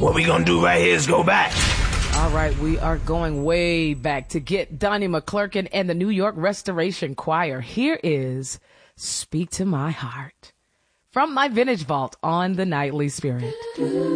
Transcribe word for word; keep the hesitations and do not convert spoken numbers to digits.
what we gonna do right here is go back. All right, we are going way back to get Donnie McClurkin and the New York Restoration Choir. Here is Speak to My Heart from my Vintage Vault on the Nightly Spirit.